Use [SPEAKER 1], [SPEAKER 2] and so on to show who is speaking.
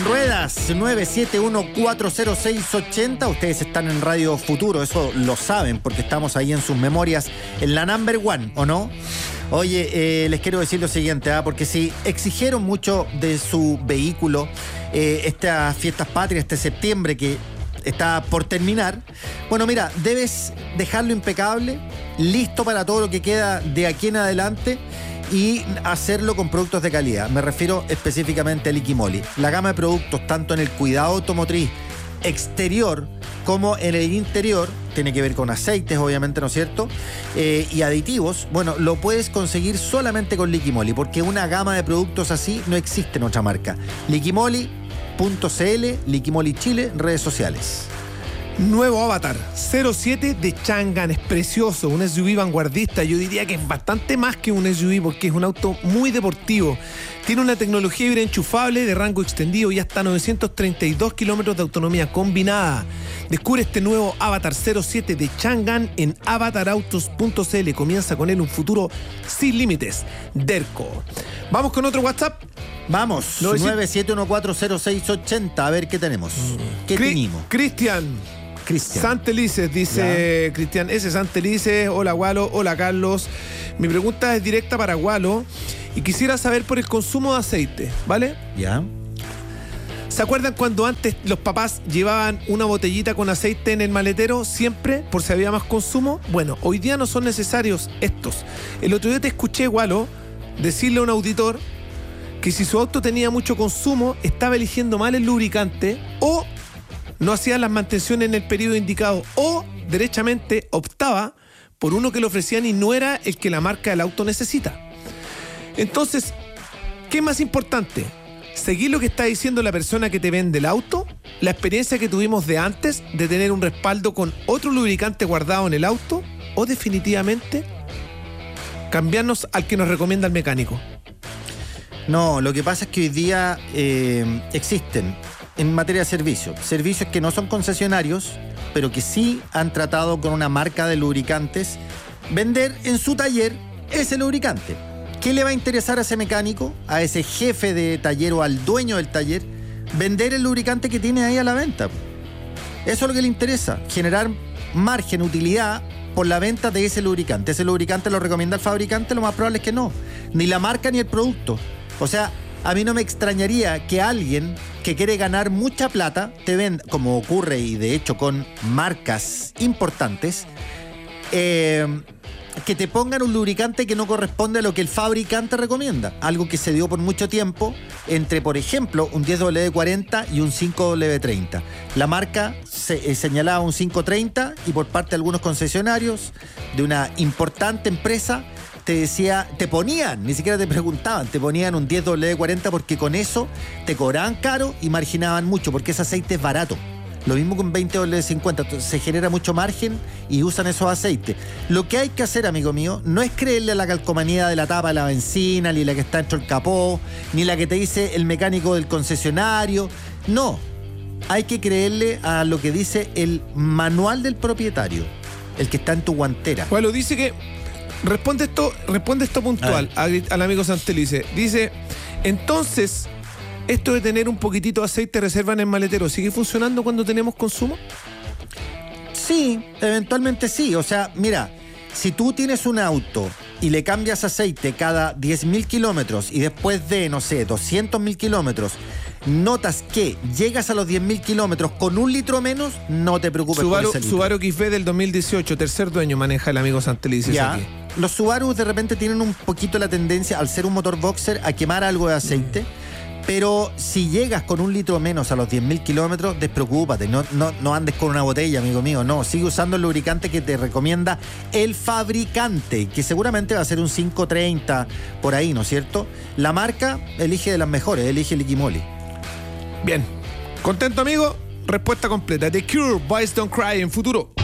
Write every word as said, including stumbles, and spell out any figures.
[SPEAKER 1] En ruedas, nueve siete uno cuatro cero seis ocho cero. Ustedes están en Radio Futuro, eso lo saben porque estamos ahí en sus memorias, en la number one, ¿o no? Oye, eh, les quiero decir lo siguiente, ¿eh? porque si exigieron mucho de su vehículo eh, estas fiestas patrias, este septiembre que está por terminar, bueno, mira, debes dejarlo impecable, listo para todo lo que queda de aquí en adelante y hacerlo con productos de calidad. Me refiero específicamente a Liquimoli. La gama de productos, tanto en el cuidado automotriz exterior como en el interior, tiene que ver con aceites, obviamente, ¿no es cierto? Eh, y aditivos, bueno, lo puedes conseguir solamente con Liquimoli, porque una gama de productos así no existe en otra marca. Liquimoli punto c l, Liquimoli Chile, redes sociales.
[SPEAKER 2] Nuevo Avatar cero siete de Changan, es precioso, un S U V vanguardista. Yo diría que es bastante más que un S U V porque es un auto muy deportivo. Tiene una tecnología híbrida enchufable de rango extendido y hasta novecientos treinta y dos kilómetros de autonomía combinada. Descubre este nuevo Avatar cero siete de Changan en avatar autos punto c l. Comienza con él un futuro sin límites. Derco. Vamos con otro WhatsApp.
[SPEAKER 1] Vamos, nueve siete uno cuatro cero seis ocho cero. A ver qué tenemos. ¿Qué
[SPEAKER 2] Cri-
[SPEAKER 1] tenemos?
[SPEAKER 2] Cristian.
[SPEAKER 1] Cristian.
[SPEAKER 2] Santelices, dice ya. Cristian S. Santelices. Hola, Gualo. Hola, Carlos. Mi pregunta es directa para Gualo y quisiera saber por el consumo de aceite, ¿vale?
[SPEAKER 1] Ya.
[SPEAKER 2] ¿Se acuerdan cuando antes los papás llevaban una botellita con aceite en el maletero siempre por si había más consumo? Bueno, hoy día no son necesarios estos. El otro día te escuché, Gualo, decirle a un auditor que si su auto tenía mucho consumo, estaba eligiendo mal el lubricante o no hacía las mantenciones en el periodo indicado o, derechamente, optaba por uno que le ofrecían y no era el que la marca del auto necesita. Entonces, ¿qué es más importante? ¿Seguir lo que está diciendo la persona que te vende el auto? ¿La experiencia que tuvimos de antes de tener un respaldo con otro lubricante guardado en el auto? ¿O definitivamente cambiarnos al que nos recomienda el mecánico?
[SPEAKER 1] No, lo que pasa es que hoy día eh, existen en materia de servicios, servicios que no son concesionarios, pero que sí han tratado con una marca de lubricantes vender en su taller ese lubricante. ¿Qué le va a interesar a ese mecánico, a ese jefe de taller o al dueño del taller? Vender el lubricante que tiene ahí a la venta. Eso es lo que le interesa, generar margen, utilidad por la venta de ese lubricante. ¿Ese lubricante lo recomienda el fabricante? Lo más probable es que no. Ni la marca ni el producto. O sea, a mí no me extrañaría que alguien que quiere ganar mucha plata te venda, como ocurre y de hecho con marcas importantes, eh, que te pongan un lubricante que no corresponde a lo que el fabricante recomienda. Algo que se dio por mucho tiempo entre, por ejemplo, un diez W cuarenta y un cinco W treinta. La marca se, eh, señalaba un cinco treinta y por parte de algunos concesionarios de una importante empresa te decía, te ponían, ni siquiera te preguntaban, te ponían un diez W cuarenta porque con eso te cobraban caro y marginaban mucho, porque ese aceite es barato. Lo mismo con veinte W cincuenta, se genera mucho margen y usan esos aceites. Lo que hay que hacer, amigo mío, no es creerle a la calcomanía de la tapa de la benzina, ni la que está dentro del capó, ni la que te dice el mecánico del concesionario. No, hay que creerle a lo que dice el manual del propietario, el que está en tu guantera.
[SPEAKER 2] Bueno, dice que Responde esto, responde esto puntual a al amigo Santelice. Dice, entonces, esto de tener un poquitito de aceite de reserva en el maletero, ¿sigue funcionando cuando tenemos consumo?
[SPEAKER 1] Sí, eventualmente sí. O sea, mira, si tú tienes un auto y le cambias aceite cada diez mil kilómetros y después de, no sé, doscientos mil kilómetros, notas que llegas a los diez mil kilómetros con un litro menos, no te preocupes
[SPEAKER 2] Subaru,
[SPEAKER 1] por ese litro.
[SPEAKER 2] Subaru X B del dos mil dieciocho, tercer dueño, maneja el amigo Santelice.
[SPEAKER 1] Ya.
[SPEAKER 2] Aquí.
[SPEAKER 1] Los Subaru de repente tienen un poquito la tendencia, al ser un motor boxer, a quemar algo de aceite. Mm. Pero si llegas con un litro menos a los diez mil kilómetros, despreocúpate. No, no, no andes con una botella, amigo mío. No, sigue usando el lubricante que te recomienda el fabricante, que seguramente va a ser un cinco treinta por ahí, ¿no es cierto? La marca elige de las mejores, elige Liquimoli.
[SPEAKER 2] Bien. ¿Contento, amigo? Respuesta completa. The Cure, Boys Don't Cry en Futuro.